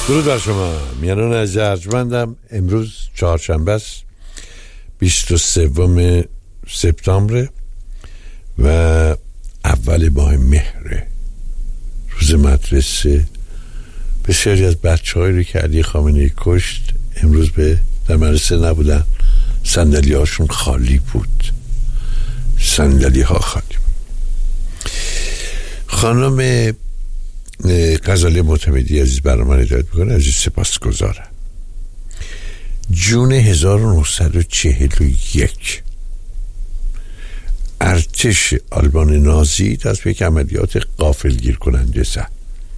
درود بر شما میانان از ارجمندم. امروز چهارشنبه است، 23 سپتامبر و اول ماه مهره، روز مدرسه. بسیاری از بچه‌هایی رو که علی خامنه‌ای کشت امروز در مدرسه نبودن، صندلی هاشون خالی بود، صندلی ها خالی بود. خانم غزاله معتمدی عزیز برای من هدایت میکنه، عزیز سپاسگزارم. جون 1941 ارتش آلمان نازی دست به یک عملیات غافلگیر کننده زد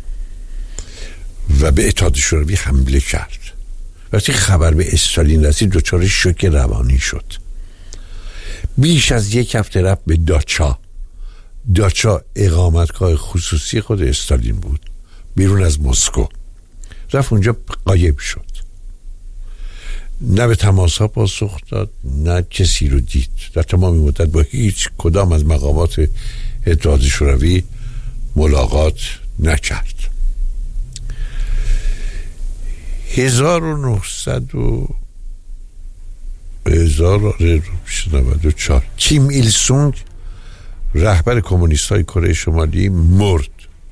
و به اتحاد شوروی حمله کرد. وقتی خبر به استالین رسید دچار شوک روانی شد. بیش از یک هفته رفت به داچا اقامتگاه خصوصی خود استالین بود، بیرون از مسکو. رفت اونجا غایب شد، نه به تماس ها پاسخ داد، نه کسی رو دید. در تمام مدت با هیچ کدام از مقامات اتحاد شوروی ملاقات نکرد. 1994 کیم ایل سونگ رهبر کمونیست های کره شمالی مرد.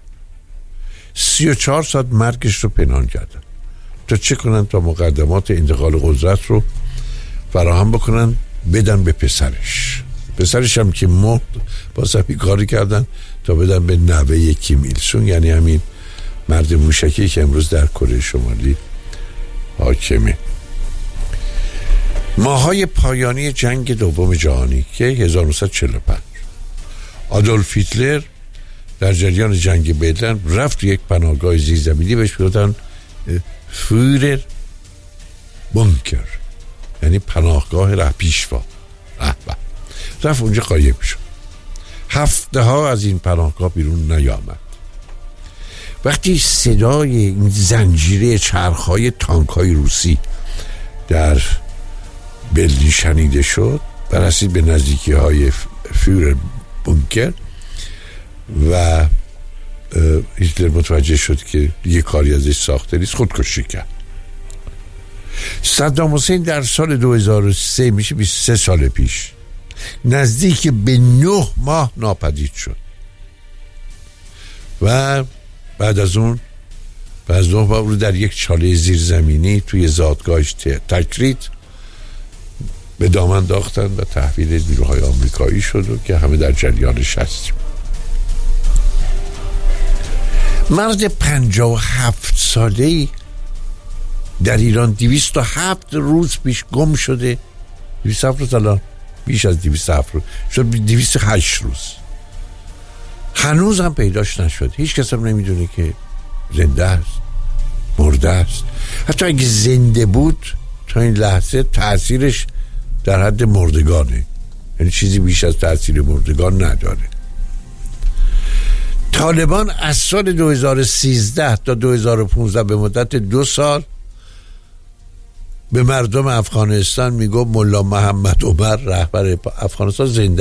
34 ساعت مرگش رو پنهان کردن تا چه کنن؟ تا مقدمات انتقال قدرت رو فراهم بکنن بدن به پسرش هم که مرد باز همین کاری کردن تا بدن به نوه کیم ایل سونگ، یعنی همین مرد موشکی که امروز در کره شمالی حاکمه. ماهای پایانی جنگ دوم جهانی که 1945 آدولف هیتلر در جریان جنگ برلین رفت یک پناهگاه زیرزمینی بهش میگفتن فورر بونکر، یعنی پناهگاه پیشوا. رفت اونجا غایب شد. هفته ها از این پناهگاه بیرون نیامد. وقتی صدای این زنجیره چرخهای تانک‌های روسی در برلین شنیده شد و رسید به نزدیکی های فورر بونکر و هیتلر متوجه شد که دیگه کاری ازش ساخته نیست، خودکشی کرد. صدام حسین در سال 2003 میشه 23 سال پیش نزدیک به 9 ماه ناپدید شد و بعد از 9 ماه رو در یک چاله زیرزمینی توی زادگاهش تکرید به دام انداختن و تحویل نیروهای آمریکایی شد و که همه در جریانش هستیم. مرد 57 ساله‌ای در ایران 207 روز پیش گم شده. 207 روز، الان بیش از 207 روز شد 208 روز، هنوز هم پیداش نشد. هیچ کس هم نمیدونه که زنده است مرده است. حتی اگه زنده بود تا این لحظه تأثیرش در حد مردگانه، یعنی چیزی بیش از تأثیر مردگان نداره. طالبان از سال 2013 تا 2015 به مدت 2 سال به مردم افغانستان میگو ملا محمد عمر رهبر افغانستان زنده